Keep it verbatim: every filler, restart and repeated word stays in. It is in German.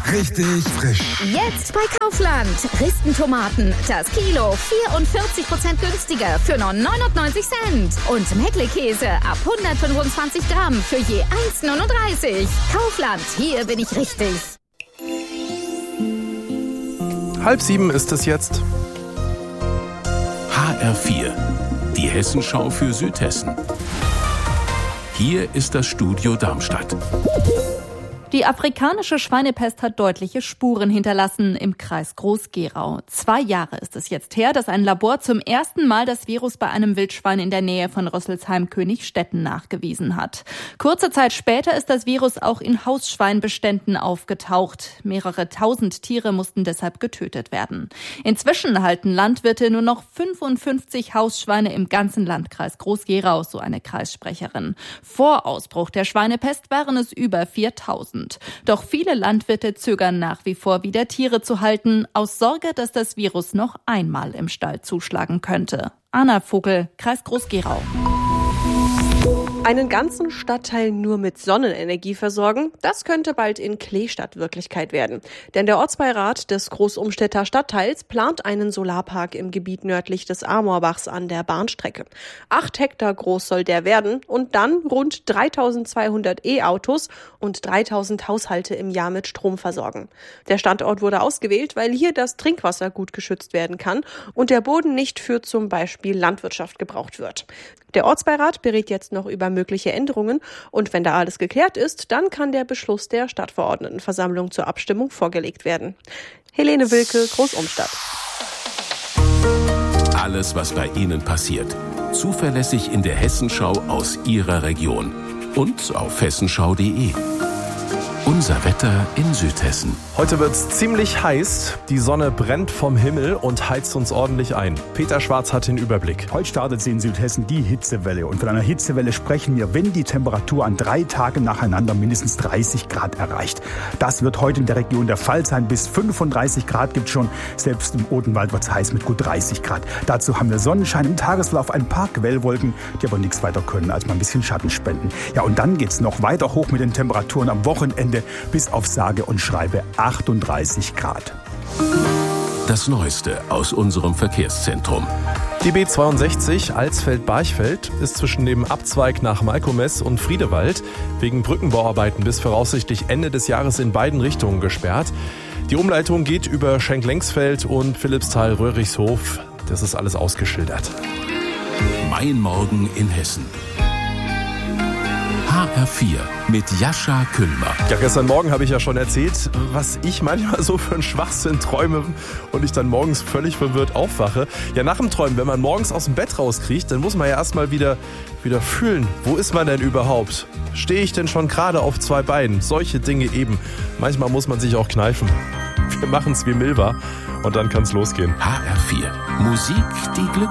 richtig frisch. Jetzt bei Kaufland. Ristentomaten. Das Kilo vierundvierzig Prozent günstiger für nur neunundneunzig Cent. Und Meckle-Käse ab hundertfünfundzwanzig Gramm für je eins neununddreißig. Kaufland, hier bin ich richtig. Halb sieben ist es jetzt. H R vier, die Hessenschau für Südhessen. Hier ist das Studio Darmstadt. Die afrikanische Schweinepest hat deutliche Spuren hinterlassen im Kreis Groß-Gerau. Zwei Jahre ist es jetzt her, dass ein Labor zum ersten Mal das Virus bei einem Wildschwein in der Nähe von Rüsselsheim-Königstetten nachgewiesen hat. Kurze Zeit später ist das Virus auch in Hausschweinbeständen aufgetaucht. Mehrere tausend Tiere mussten deshalb getötet werden. Inzwischen halten Landwirte nur noch fünfundfünfzig Hausschweine im ganzen Landkreis Groß-Gerau, so eine Kreissprecherin. Vor Ausbruch der Schweinepest waren es über viertausend. Doch viele Landwirte zögern nach wie vor wieder Tiere zu halten, aus Sorge, dass das Virus noch einmal im Stall zuschlagen könnte. Anna Vogel, Kreis Groß-Gerau. Einen ganzen Stadtteil nur mit Sonnenenergie versorgen, das könnte bald in Kleestadt Wirklichkeit werden. Denn der Ortsbeirat des Großumstädter Stadtteils plant einen Solarpark im Gebiet nördlich des Amorbachs an der Bahnstrecke. Acht Hektar groß soll der werden und dann rund dreitausendzweihundert E-Autos und dreitausend Haushalte im Jahr mit Strom versorgen. Der Standort wurde ausgewählt, weil hier das Trinkwasser gut geschützt werden kann und der Boden nicht für zum Beispiel Landwirtschaft gebraucht wird. Der Ortsbeirat berät jetzt noch über mögliche Änderungen und wenn da alles geklärt ist, dann kann der Beschluss der Stadtverordnetenversammlung zur Abstimmung vorgelegt werden. Helene Wilke, Großumstadt. Alles, was bei Ihnen passiert. Zuverlässig in der Hessenschau aus Ihrer Region. Und auf hessenschau punkt de. Unser Wetter in Südhessen. Heute wird's ziemlich heiß. Die Sonne brennt vom Himmel und heizt uns ordentlich ein. Peter Schwarz hat den Überblick. Heute startet sie in Südhessen die Hitzewelle. Und von einer Hitzewelle sprechen wir, wenn die Temperatur an drei Tagen nacheinander mindestens dreißig Grad erreicht. Das wird heute in der Region der Fall sein. Bis fünfunddreißig Grad gibt es schon. Selbst im Odenwald wird es heiß mit gut dreißig Grad. Dazu haben wir Sonnenschein im Tagesverlauf, ein paar Quellwolken, die aber nichts weiter können, als mal ein bisschen Schatten spenden. Ja, und dann geht's noch weiter hoch mit den Temperaturen am Wochenende bis auf sage und schreibe achtunddreißig Grad. Das Neueste aus unserem Verkehrszentrum. Die B zweiundsechzig Alsfeld-Barchfeld ist zwischen dem Abzweig nach Malkomes und Friedewald wegen Brückenbauarbeiten bis voraussichtlich Ende des Jahres in beiden Richtungen gesperrt. Die Umleitung geht über Schenk-Lengsfeld und Philippsthal-Röhrichshof. Das ist alles ausgeschildert. Mein Morgen in Hessen. H R vier mit Jascha Kühlmer. Ja, gestern Morgen habe ich ja schon erzählt, was ich manchmal so für einen Schwachsinn träume und ich dann morgens völlig verwirrt aufwache. Ja, nach dem Träumen, wenn man morgens aus dem Bett rauskriegt, dann muss man ja erstmal wieder, wieder fühlen, wo ist man denn überhaupt? Stehe ich denn schon gerade auf zwei Beinen? Solche Dinge eben. Manchmal muss man sich auch kneifen. Wir machen es wie Milva und dann kann es losgehen. H R vier. Musik, die Glück